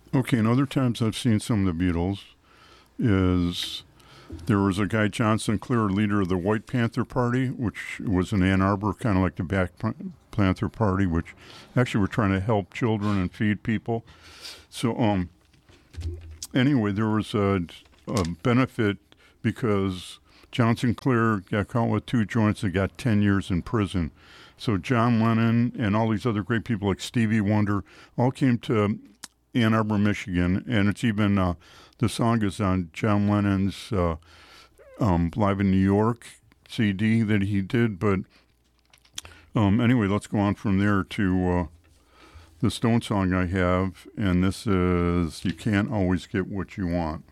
Okay, and other times I've seen some of the Beatles is there was a guy, John Sinclair, leader of the White Panther Party, which was in Ann Arbor, kind of like the Black Panther Party, which actually were trying to help children and feed people. So, anyway, there was a benefit because John Sinclair got caught with 2 joints and got 10 years in prison. So John Lennon and all these other great people like Stevie Wonder all came to Ann Arbor, Michigan, and it's even the song is on John Lennon's Live in New York CD that he did. But anyway, let's go on from there to the Stone song I have, and this is "You Can't Always Get What You Want."